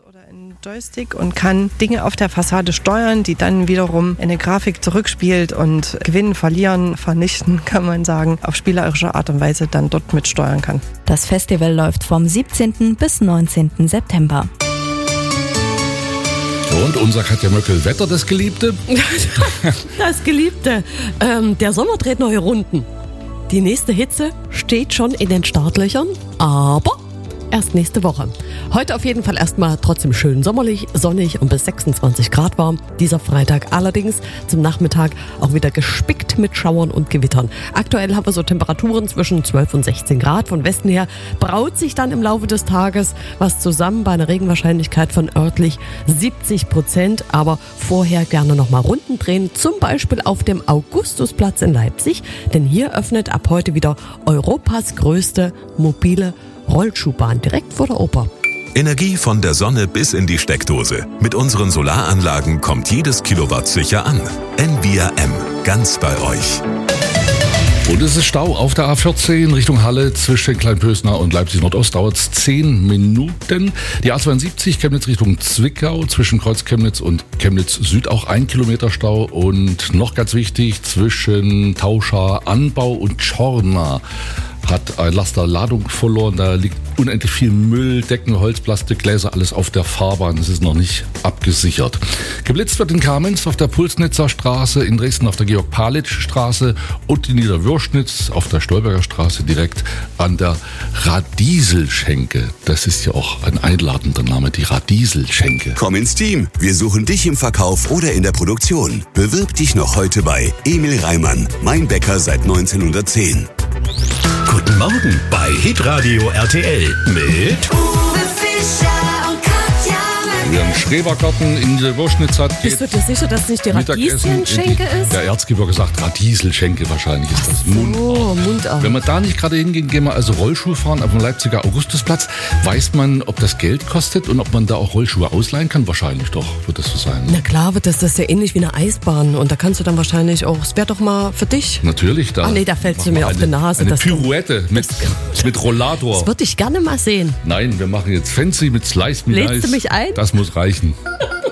oder einen Joystick und kann Dinge auf der Fassade steuern, die dann wiederum eine Grafik zurückspielt und gewinnen, verlieren, vernichten, kann man sagen, auf spielerische Art und Weise dann dort mitsteuern kann. Das Festival läuft vom 17. bis 19. September. Und unser Katja Möckel, Wetter, das Geliebte? Das Geliebte. Der Sommer dreht neue Runden. Die nächste Hitze steht schon in den Startlöchern, aber erst nächste Woche. Heute auf jeden Fall erstmal trotzdem schön sommerlich, sonnig und bis 26 Grad warm. Dieser Freitag allerdings zum Nachmittag auch wieder gespickt mit Schauern und Gewittern. Aktuell haben wir so Temperaturen zwischen 12 und 16 Grad. Von Westen her braut sich dann im Laufe des Tages was zusammen bei einer Regenwahrscheinlichkeit von örtlich 70%. Aber vorher gerne nochmal Runden drehen, zum Beispiel auf dem Augustusplatz in Leipzig. Denn hier öffnet ab heute wieder Europas größte mobile Rollschuhbahn direkt vor der Oper. Energie von der Sonne bis in die Steckdose. Mit unseren Solaranlagen kommt jedes Kilowatt sicher an. Envia M, ganz bei euch. Und es ist Stau auf der A14 Richtung Halle zwischen Kleinpösner und Leipzig Nordost. Dauert es 10 Minuten. Die A72 Chemnitz Richtung Zwickau zwischen Kreuz Chemnitz und Chemnitz Süd auch 1 Kilometer Stau. Und noch ganz wichtig, zwischen Tauscher Anbau und Schorna hat ein Laster Ladung verloren. Da liegt unendlich viel Müll, Decken, Holz, Plastik, Gläser, alles auf der Fahrbahn. Das ist noch nicht abgesichert. Geblitzt wird in Kamenz auf der Pulsnitzer Straße, in Dresden auf der Georg-Palitsch-Straße und in Niederwürschnitz auf der Stolberger Straße direkt an der Radieselschenke. Das ist ja auch ein einladender Name, die Radieselschenke. Komm ins Team. Wir suchen dich im Verkauf oder in der Produktion. Bewirb dich noch heute bei Emil Reimann, mein Bäcker seit 1910. Guten Morgen bei Hitradio RTL mit Uwe Fischer und Katja Möckel. Wer einen Schrebergarten in der Wurschnitz hat, Bist du dir sicher, dass es nicht die Mittagessen Radieschenke ist? Der Erzgebirge sagt Radieselschenke, wahrscheinlich ist das Mundart. Mundart. Wenn wir da nicht gerade hingehen, gehen wir also Rollschuh fahren auf dem Leipziger Augustusplatz. Weiß man, ob das Geld kostet und ob man da auch Rollschuhe ausleihen kann? Wahrscheinlich doch, wird das so sein. Na klar, das ist ja ähnlich wie eine Eisbahn und da kannst du dann wahrscheinlich auch, es wäre doch mal für dich. Natürlich, da. Ah nee, da fällst du machen mir wir auf die Nase. Eine Das Pirouette mit Rollator. würde ich gerne mal sehen. Nein, wir machen jetzt Fancy mit Slice Me Lädst Nice. du mich ein? Das muss reichen.